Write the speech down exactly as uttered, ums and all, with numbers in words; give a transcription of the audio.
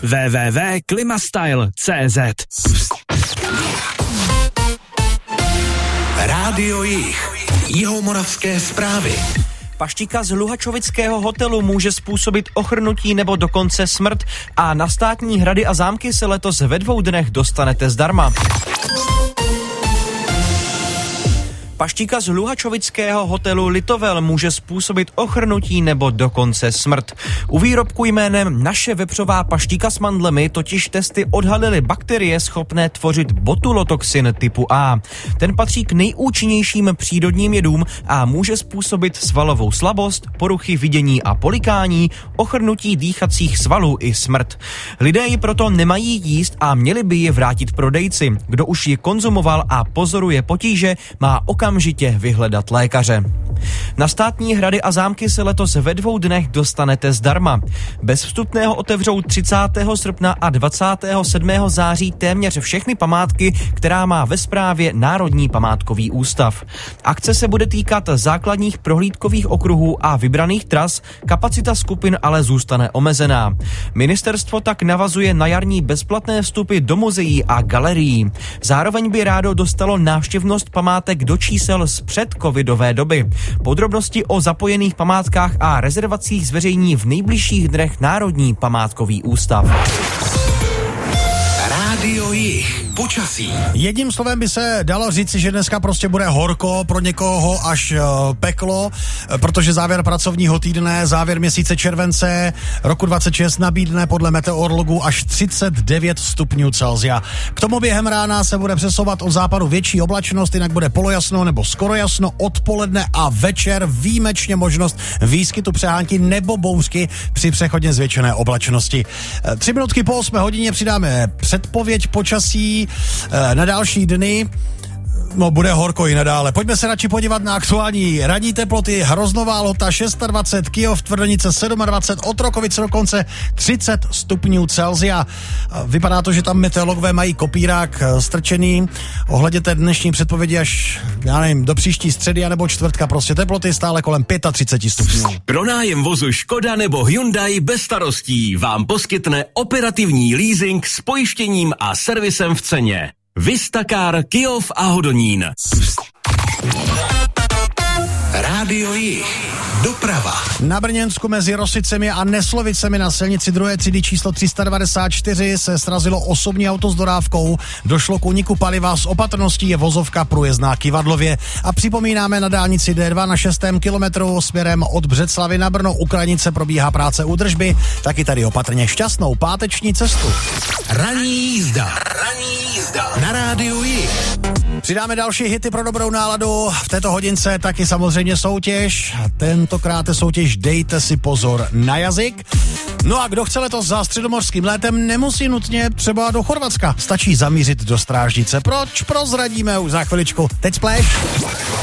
w w w tečka klimastyle tečka cé zet. Rádio Jih. Jihomoravské zprávy. Paštíka z luhačovického hotelu může způsobit ochrnutí nebo dokonce smrt a na státní hrady a zámky se letos ve dvou dnech dostanete zdarma. Paštíka z luhačovického hotelu Litovel může způsobit ochrnutí nebo dokonce smrt. U výrobku jménem Naše vepřová paštíka s mandlemi totiž testy odhalily bakterie schopné tvořit botulotoxin typu A. Ten patří k nejúčinnějším přírodním jedům a může způsobit svalovou slabost, poruchy vidění a polikání, ochrnutí dýchacích svalů i smrt. Lidé ji proto nemají jíst a měli by ji vrátit prodejci. Kdo už ji konzumoval a pozoruje potíže, má okamžitě okamžitě vyhledat lékaře. Na státní hrady a zámky se letos ve dvou dnech dostanete zdarma. Bez vstupného otevřou třicátého srpna a dvacátého sedmého září téměř všechny památky, která má ve správě Národní památkový ústav. Akce se bude týkat základních prohlídkových okruhů a vybraných tras, kapacita skupin ale zůstane omezená. Ministerstvo tak navazuje na jarní bezplatné vstupy do muzeí a galerií. Zároveň by rádo dostalo návštěvnost památek do čísel z předcovidové doby. Podrobnosti o zapojených památkách a rezervacích zveřejní v nejbližších dnech Národní památkový ústav. Rádio Jih. Počasí. Jedním slovem by se dalo říci, že dneska prostě bude horko, pro někoho až uh, peklo, protože závěr pracovního týdne, závěr měsíce července roku dvacet šest nabídne podle meteorologů až třicet devět stupňů Celsia. K tomu během rána se bude přesouvat od západu větší oblačnost, jinak bude polojasno nebo skoro jasno, odpoledne a večer výjimečně možnost výskytu přehánky nebo bouřky při přechodně zvětšené oblačnosti. Tři minutky po osmé hodině přidáme předpověď počasí na další dny. No, bude horko i nadále. Pojďme se radši podívat na aktuální ranní teploty. Hroznová Lhota dvacet šest, Kyjov, Tvrdenice dvacet sedm, Otrokovice dokonce třicet stupňů Celsia. Vypadá to, že tam meteorologové mají kopírák strčený. Ohledně té dnešní předpovědi až, já nevím, do příští středy anebo čtvrtka. Prostě teploty stále kolem třicet pět stupňů. Pronájem vozu Škoda nebo Hyundai bez starostí vám poskytne operativní leasing s pojištěním a servisem v ceně. Vista-Car, Kyjov a Hodonín. Rádio Jih. Doprava. Na Brněnsku mezi Rosicemi a Neslovicemi na silnici druhé třídy číslo tři sta devadesát čtyři se srazilo osobní auto s dodávkou. Došlo k úniku paliva, s opatrností je vozovka průjezdná Kyvadlově. A připomínáme, na dálnici D dva na šestém kilometru směrem od Břeclavy na Brno u Kranice probíhá práce údržby. Taky tady opatrně šťastnou páteční cestu. Ranní jízda. Ranní jízda. Na Rádiu Jih. Přidáme další hity pro dobrou náladu. V této hodince taky samozřejmě soutěž. Tentokrát je soutěž Dejte si pozor na jazyk. No a kdo chce letos za středomořským létem, nemusí nutně třeba do Chorvatska. Stačí zamířit do Strážnice. Proč? Prozradíme už za chviličku. Teď Splash.